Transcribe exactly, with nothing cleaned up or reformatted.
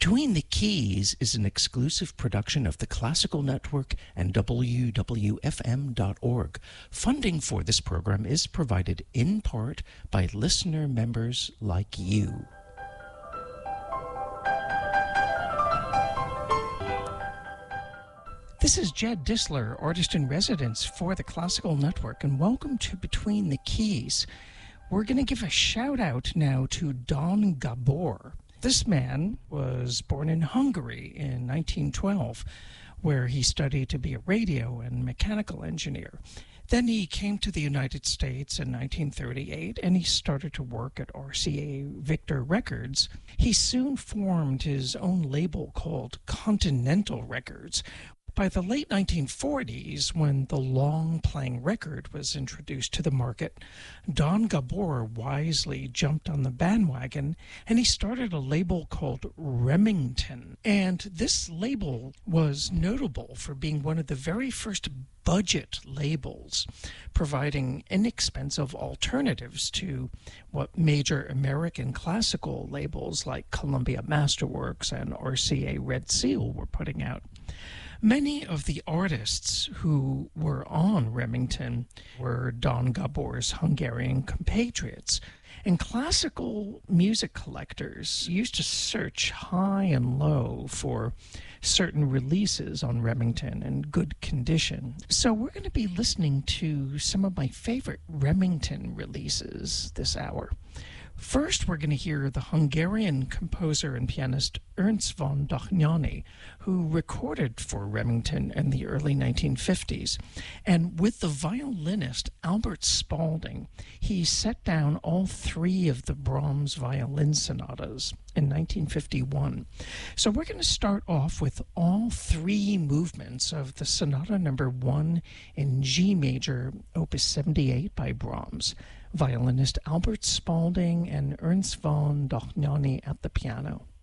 Between the Keys is an exclusive production of the Classical Network and W W F M dot org. Funding for this program is provided in part by listener members like you. This is Jed Disler, artist in residence for the Classical Network, and welcome to Between the Keys. We're going to give a shout out now to Don Gabor. This man was born in Hungary in nineteen twelve, where he studied to be a radio and mechanical engineer. Then he came to the United States in nineteen thirty-eight, and he started to work at R C A Victor Records. He soon formed his own label called Continental Records. By the late nineteen forties, when the long-playing record was introduced to the market, Don Gabor wisely jumped on the bandwagon, and he started a label called Remington. And this label was notable for being one of the very first budget labels, providing inexpensive alternatives to what major American classical labels like Columbia Masterworks and R C A Red Seal were putting out. Many of the artists who were on Remington were Don Gabor's Hungarian compatriots, and classical music collectors used to search high and low for certain releases on Remington in good condition. So we're going to be listening to some of my favorite Remington releases this hour. First, we're going to hear the Hungarian composer and pianist Ernst von Dohnányi, who recorded for Remington in the early nineteen fifties. And with the violinist Albert Spalding, he set down all three of the Brahms violin sonatas in nineteen fifty-one. So we're going to start off with all three movements of the Sonata Number One in G major, Opus seventy-eight by Brahms. Violinist Albert Spalding and Ernst von Dohnányi at the piano.